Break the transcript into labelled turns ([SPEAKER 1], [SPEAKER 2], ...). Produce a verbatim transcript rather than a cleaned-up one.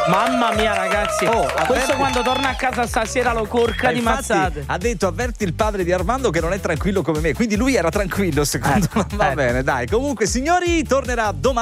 [SPEAKER 1] Mamma mia, ragazzi.
[SPEAKER 2] Oh,
[SPEAKER 1] questo
[SPEAKER 2] avverti...
[SPEAKER 1] quando torna a casa stasera lo corca
[SPEAKER 2] eh,
[SPEAKER 1] di mazzate.
[SPEAKER 2] Ha detto avverti il padre di Armando che non è tranquillo come me, quindi lui era tranquillo secondo me.
[SPEAKER 1] Eh,
[SPEAKER 2] Va
[SPEAKER 1] eh.
[SPEAKER 2] bene, dai. Comunque signori, tornerà domani